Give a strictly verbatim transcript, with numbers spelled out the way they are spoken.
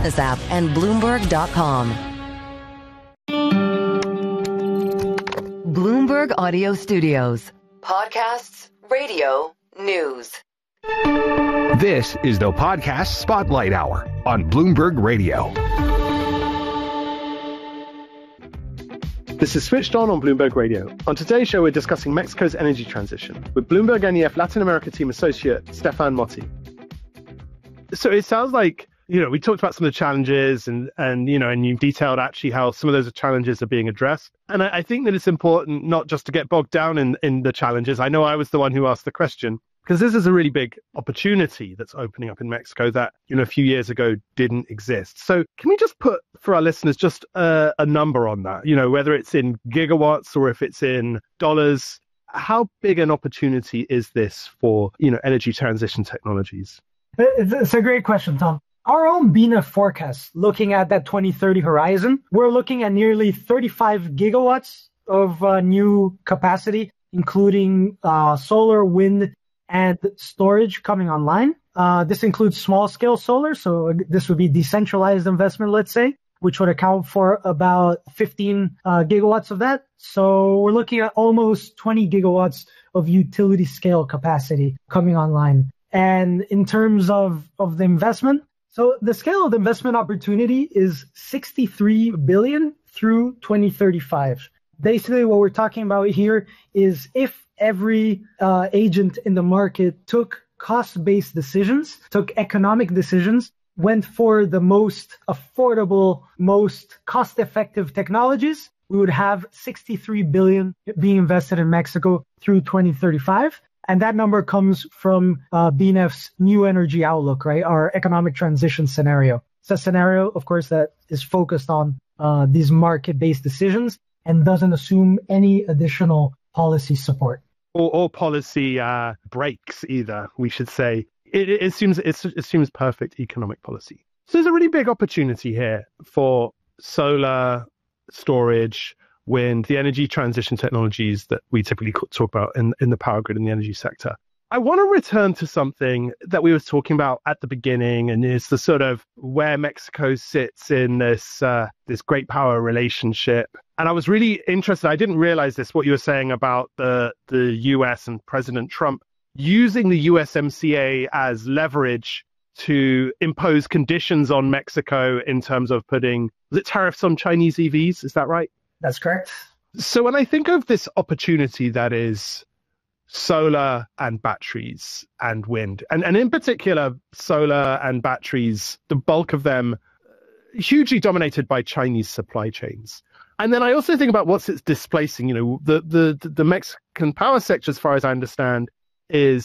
Business app and Bloomberg dot com. Bloomberg Audio Studios. Podcasts, radio, news. This is the Podcast Spotlight Hour on Bloomberg Radio. This is Switched On on Bloomberg Radio. On today's show, we're discussing Mexico's energy transition with Bloomberg N E F Latin America team associate Stefan Motti. So it sounds like, you know, we talked about some of the challenges and, and you know, and you detailed actually how some of those challenges are being addressed. And I, I think that it's important not just to get bogged down in, in the challenges. I know I was the one who asked the question, because this is a really big opportunity that's opening up in Mexico that, you know, a few years ago didn't exist. So can we just put, for our listeners, just a, a number on that, you know, whether it's in gigawatts or if it's in dollars, how big an opportunity is this for, you know, energy transition technologies? It's a great question, Tom. Our own B N E F forecast, looking at that twenty thirty horizon, we're looking at nearly thirty-five gigawatts of uh, new capacity, including uh, solar, wind, and storage coming online. Uh, this includes small-scale solar, so this would be decentralized investment, let's say, which would account for about fifteen uh, gigawatts of that. So we're looking at almost twenty gigawatts of utility-scale capacity coming online. And in terms of, of the investment, so the scale of the investment opportunity is sixty-three billion dollars through twenty thirty-five. Basically, what we're talking about here is if every uh, agent in the market took cost-based decisions, took economic decisions, went for the most affordable, most cost-effective technologies, we would have sixty-three billion dollars being invested in Mexico through twenty thirty-five. And that number comes from uh, B N E F's New Energy Outlook, right? Our economic transition scenario. It's a scenario, of course, that is focused on uh, these market-based decisions and doesn't assume any additional policy support. Or, or policy uh, breaks either, we should say. It, it, assumes, it assumes perfect economic policy. So there's a really big opportunity here for solar, storage, wind, the energy transition technologies that we typically talk about in, in the power grid and the energy sector. I want to return to something that we were talking about at the beginning, and it's the sort of where Mexico sits in this uh, this great power relationship. And I was really interested, I didn't realize this, what you were saying about the, the U S and President Trump using the U S M C A as leverage to impose conditions on Mexico in terms of putting, was it tariffs on Chinese E Vs? Is that right? That's correct. So when I think of this opportunity that is solar and batteries and wind, and, and in particular solar and batteries, the bulk of them hugely dominated by Chinese supply chains. And then I also think about what's it's displacing. You know, the, the, the Mexican power sector, as far as I understand, is